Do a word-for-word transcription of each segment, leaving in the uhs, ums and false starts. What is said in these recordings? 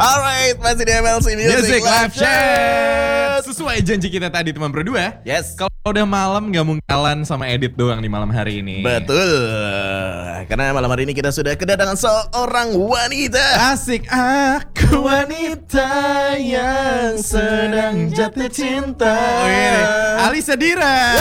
Alright, masih di M L C Music, Music Live Chat. Chat. Sesuai janji kita tadi teman berdua. Yes. Kalau udah malam gak mungkin jalan sama edit doang di malam hari ini. Betul. Karena malam hari ini kita sudah kedatangan seorang wanita. Asik, aku wanita yang sedang jatuh cinta. Oh, ini Alisa Dira.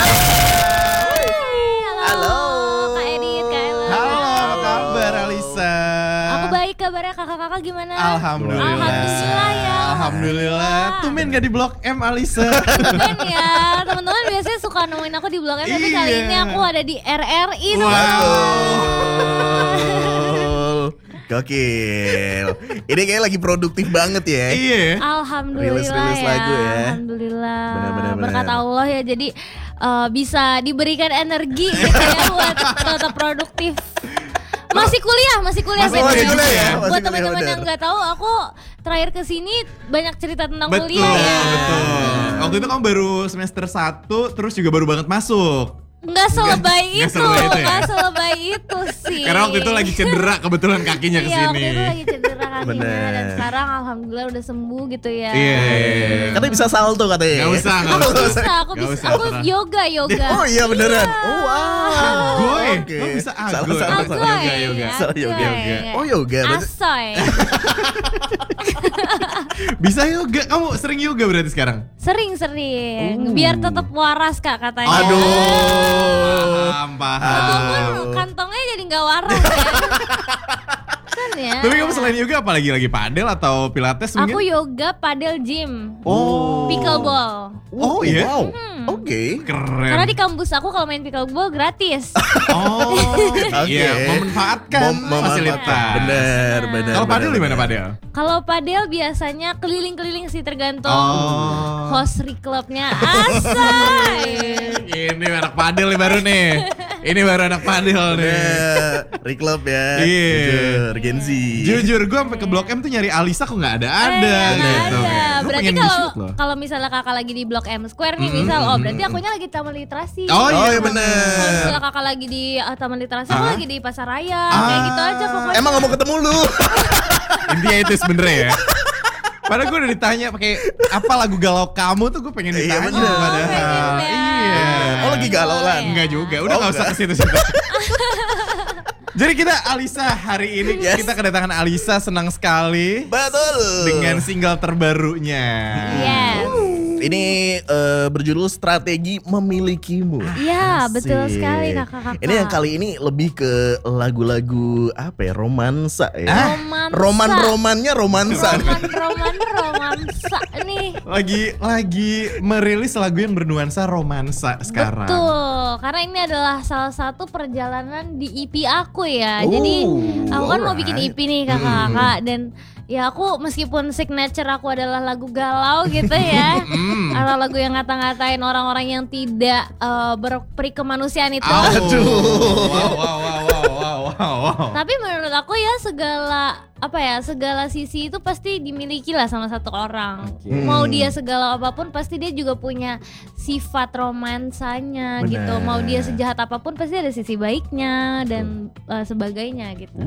Halo. Kak Edit, Kak Ella. Halo, apa kabar Alisa? Aku baik, kabarnya kakak-kakak gimana? Alhamdulillah. Alhamdulillah ya. Alhamdulillah. Tumben gak di Blok M Alisa. Tumben ya, teman-teman biasanya suka nemuin aku di Blok M, tapi kali Iya. ini aku ada di R R I Wow. Betul. Gokil. Ini kayak lagi produktif banget ya. Iya. Alhamdulillah Rilis-rilis ya. lagu ya. Alhamdulillah. Benar-benar, benar. Berkat Allah ya, jadi uh, bisa diberikan energi gitu ya buat tetap produktif. Masih kuliah, masih kuliah Masih sih. kuliah ya? Masih Buat kuliah, teman-teman benar. yang nggak tahu, aku terakhir kesini banyak cerita tentang Betul, kuliah ya. betul. Waktu itu kamu baru semester satu, terus juga baru banget masuk. Nggak selebay nggak itu, selebay itu ya? nggak selebay itu sih. Karena waktu itu lagi cedera kebetulan kakinya Iya, kesini. waktu itu lagi cedera kakinya Bener. dan sekarang alhamdulillah udah sembuh gitu ya. Iya. Katanya bisa salto katanya. Gak usah, gak Aku usah. bisa, aku Nggak bisa, usah, aku terserah. yoga, yoga. Oh iya beneran. Iya. Oh wow. Agoy. Oke. Lo bisa Salah, agoy. salah, Agoy, salah. Yoga, yoga. Salah, yoga, agoy. yoga. Oh, yoga, berarti- Asoy. Bisa yoga. Kamu sering yoga berarti sekarang? Sering-sering, biar tetap waras Kak katanya. Aduh. Paham, paham. Walaupun kantongnya jadi nggak waras ya. Kan ya. Tapi kamu selain yoga apa lagi? Lagi padel atau pilates mungkin? Aku yoga, padel, gym, Oh. pickleball. Oh, iya? Wow. Hmm. Oke. Keren. Karena di kampus aku kalau main pickleball gratis. Oh, Oke. iya, memanfaatkan Mem- memanfaatkan. fasilitas. Bener, Nah. bener. Kalau padel bener, di mana bener. padel? Kalau padel biasanya keliling-keliling sih tergantung Oh. host clubnya. Asay. Ini anak padel nih baru nih. Ini baru anak padel nih. Bener. Reclub ya. Iya. Jujur, Gen Z. Jujur gue sampai ke Blok M tuh nyari Alisa kok nggak ada ada Eh, nggak gitu. ada. Gua Berarti pengen kalau di-shoot loh. kalau misalnya kakak lagi di Blok M Square nih, Mm-mm, misal, oh mm-mm, berarti mm-mm. akunya lagi Taman Literasi. Oh, iya, Oh iya Kalau bener. misalnya kakak lagi di uh, Taman Literasi, aku Ah? lagi di Pasar Raya, Ah. kayak gitu aja pokoknya. Emang gak mau ketemu lu? Intinya itu sebenernya ya. Padahal gue udah ditanya pakai apa lagu galau kamu tuh gue pengen Iya, ditanya bener. padahal. pengen ya. Iya. Oh, lagi galau lah. Enggak juga, udah Oh, nggak usah enggak. ke situ-situ. Jadi kita Alisa hari ini Yes. kita kedatangan Alisa, senang sekali Betul. dengan single terbarunya. Yes. Ini eh, berjudul Strategi Memilikimu. Iya, betul Asik. sekali kakak-kakak. Ini yang kali ini lebih ke lagu-lagu apa ya, romansa ya. Ah? Romansa. Roman-romannya romansa. Roman-roman romansa nih. Lagi lagi merilis lagu yang bernuansa romansa sekarang. Betul, karena ini adalah salah satu perjalanan di E P aku ya. Oh, Jadi aku kan mau alright. bikin E P nih kakak-kakak dan ya aku meskipun signature aku adalah lagu galau gitu ya, Hmm. atau lagu yang ngata-ngatain orang-orang yang tidak uh, berperi kemanusiaan itu. Aduh. Wow, wow, wow, wow, wow, wow, wow. Tapi menurut aku ya segala apa ya segala sisi itu pasti dimiliki lah sama satu orang. Oke. Mau dia segala apapun pasti dia juga punya sifat romansanya Benar. gitu. Mau dia sejahat apapun pasti ada sisi baiknya dan uh, sebagainya gitu.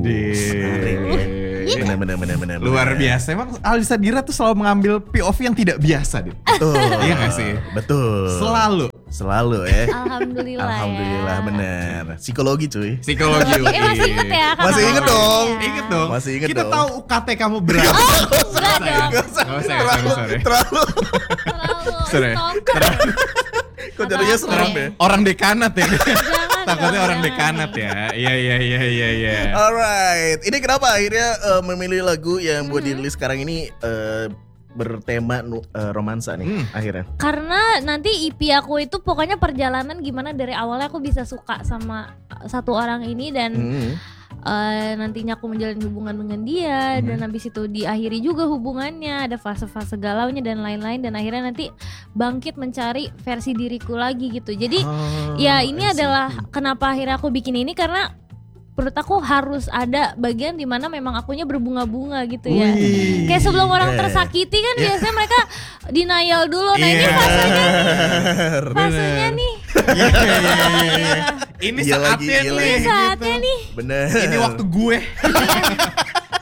Widih. Benar benar benar benar. Luar biasa. Emang Alisa Dira tuh selalu mengambil P O V yang tidak biasa, Dit. Betul. Iya nggak sih? Betul. Selalu. Selalu ya. Alhamdulillah, Alhamdulillah ya. benar. Psikologi cuy. Psikologi. Eh masih inget ya kakak? Masih inget dong. Ingat dong. Masih inget Kita dong. tahu U K T kamu berapa. Enggak dong. Gak usah. Nggak usah ya, Terlalu, sorry, sorry. terlalu. Terlalu Sorry. stalker. Kok jadinya Apa-apa serem ya? ya? Orang dekanat ya. Jangan Takutnya dong, orang jangan. dekanat ya. Iya iya iya iya iya. Alright, ini kenapa akhirnya eh, memilih lagu yang buat Mm-hmm. dirilis sekarang ini eh, bertema nu- eh, romansa nih Hmm. akhirnya? Karena nanti E P aku itu pokoknya perjalanan gimana dari awalnya aku bisa suka sama satu orang ini dan Hmm. eh, nantinya aku menjalin hubungan dengan dia Hmm. dan habis itu diakhiri juga hubungannya, ada fase-fase galaunya dan lain-lain dan akhirnya nanti bangkit mencari versi diriku lagi gitu. Jadi Oh, ya ini I see. adalah kenapa akhirnya aku bikin ini karena menurut aku harus ada bagian dimana memang akunya berbunga-bunga gitu ya. Wih. Kayak sebelum orang Yeah. tersakiti kan biasanya mereka denial dulu. Nah ini Iya. fasenya nih, Bener. fasenya nih. Iya iya iya iya. Ini Iya lagi, saatnya iya nih. Ini saatnya nih. Bener. Ini waktu gue.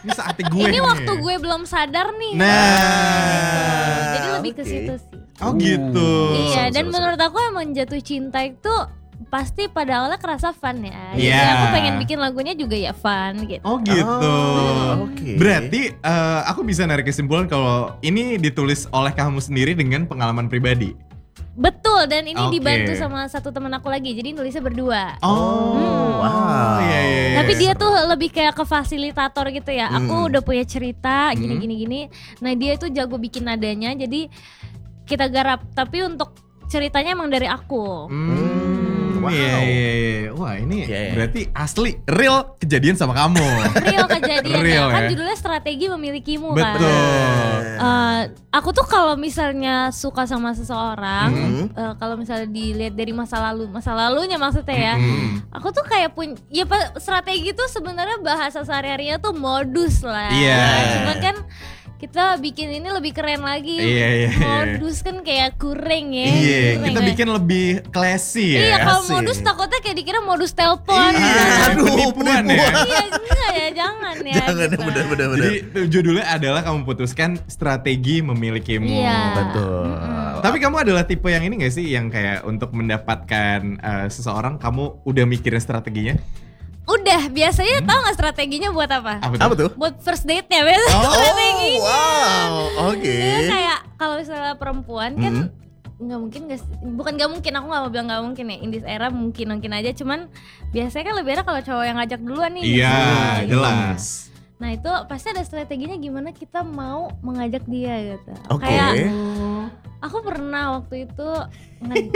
Ini saatnya gue Ini nih. waktu gue belum sadar nih. Nah. Jadi lebih ke Oke. situ sih. Oh gitu. Iya, seru, dan seru, menurut aku emang jatuh cinta itu pasti pada awalnya kerasa fun ya. Jadi Iya. aku pengen bikin lagunya juga ya fun gitu. Oh gitu. Oh, oke. Berarti eh, aku bisa narik kesimpulan kalau ini ditulis oleh kamu sendiri dengan pengalaman pribadi. Betul, dan ini Oke. dibantu sama satu teman aku lagi. Jadi nulisnya berdua. Oh, wow. Iya, iya, iya. Tapi dia tuh lebih kayak ke fasilitator gitu ya. Aku Hmm. udah punya cerita gini Hmm. gini gini. Nah, dia tuh jago bikin nadanya. Jadi kita garap. Tapi untuk ceritanya emang dari aku. Hmm, Wow. Iya, iya, iya. Wah ini Iya, iya. berarti asli real kejadian sama kamu. Real kejadian Real, ya. Kan ya. judulnya strategi memilikimu kan. Betul. Eh, aku tuh kalau misalnya suka sama seseorang, Mhm. eh, kalau misalnya dilihat dari masa lalu, masa lalunya maksudnya ya, Mm. aku tuh kayak punya, ya pa- strategi tuh sebenarnya bahasa sehari-harinya tuh modus lah. Iya. Cuman kan kita bikin ini lebih keren lagi. Iya, iya, iya. Modus kan kayak kurang ya. Iya, kurang kita ya. bikin lebih classy ya. Iya, kalau Asik. modus takutnya kayak dikira modus telepon. Iya, Aduh, penipuan ya. penipuan. Iya, enggak ya, jangan ya. Jangan, gitu. bener-bener. Jadi judulnya adalah kamu putuskan strategi memilikimu. Iya. Betul. Mm-mm. Tapi kamu adalah tipe yang ini gak sih, yang kayak untuk mendapatkan eh, seseorang kamu udah mikirin strateginya? Udah, biasanya tahu nggak strateginya buat apa? Apa Apa tuh? Buat first date-nya biasanya Oh, strateginya. wow. Oke. Iya, kayak kalau misalnya perempuan kan Hmm. nggak mungkin nggak sih- bukan nggak mungkin, aku nggak mau bilang nggak mungkin ya, in this era mungkin mungkin aja, cuman biasanya kan lebih enak kalau cowok yang ngajak duluan nih. Iya, Gitu. jelas. Nah itu pasti ada strateginya gimana kita mau mengajak dia gitu. Oke. Kayak aku pernah waktu itu nge-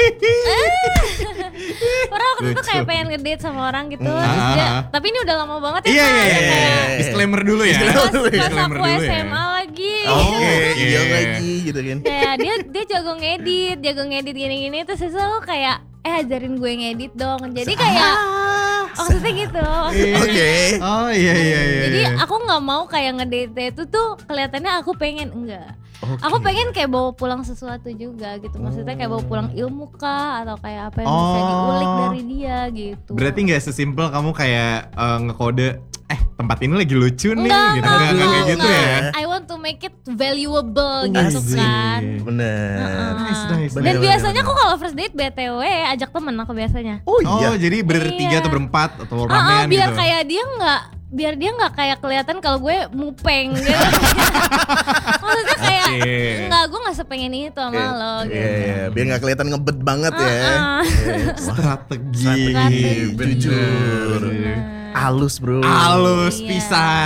pernah waktu itu kayak Lucu. pengen ngedate sama orang gitu, Hmm. terus dia, Ah. tapi ini udah lama banget ya. Iya, Kak. iya, iya. Kayak Disclaimer dulu ya. Disclaimer pas, dulu ya. pas Disclaimer aku dulu ya. S M A lagi. Oke, Oke. iya lagi gitu kan. Kayak dia dia jago ngedit, jago ngedit gini-gini, terus itu aku kayak eh ajarin gue ngedit dong. Jadi kayak maksudnya gitu. maksudnya Oke. Oh iya iya iya. Jadi iya. aku nggak mau kayak ngedate itu tuh kelihatannya aku pengen, enggak. Oke. Aku pengen kayak bawa pulang sesuatu juga gitu. Maksudnya kayak bawa pulang ilmu kah atau kayak apa yang bisa Oh. diulik dari dia gitu. Berarti nggak sesimpel kamu kayak eh, ngekode eh tempat ini lagi lucu nih Enggak, gitu, enggak, nggak nggak kayak gitu enggak. ya. I want to make it valuable gitu Asik. kan. Bener. Heeh. Nice, nice. Dan Bener, biasanya bener, aku kalau first date B T W ajak temen aku biasanya. Oh Oh iya. jadi bertiga Iya. atau berempat atau Ah, ah, ramean biar gitu. kayak dia nggak biar dia nggak kayak kelihatan kalau gue mupeng gitu. Maksudnya kayak Oke. enggak, gue nggak sepengen itu sama Iya, lo Iya, gitu. iya. Biar nggak kelihatan ngebet banget ya. Ah, ah. Iya. Strategi. Strategi. Bener. Jujur. Alus bro. Halus Iya. pisan.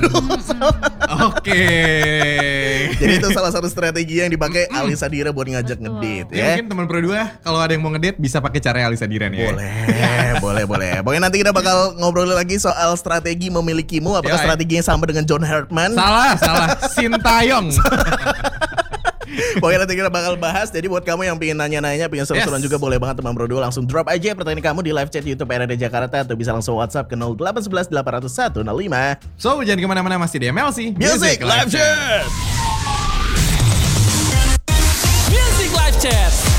Oke. Jadi itu salah satu strategi yang dipakai Ali Sadira buat ngajak Betul. ngedate Ya, ya. mungkin teman Pro dua kalau ada yang mau ngedate bisa pakai cara Alisa Diran ya. Boleh, boleh, boleh. Pokoknya nanti kita bakal ngobrol lagi soal strategi memilikimu. Apakah Yoi. strateginya sama dengan John Hartman? Salah, salah. Sintayong. Pokoknya nanti kita bakal bahas. Jadi buat kamu yang pengen nanya-nanya, pengen seru-seruan Yes. juga, boleh banget teman Bro dua langsung drop aja pertanyaan kamu di live chat YouTube R R D Jakarta, atau bisa langsung WhatsApp ke nol delapan satu satu delapan nol satu nol lima. So jangan kemana-mana, masih di M L C Music Live Chat. Music Live Chat.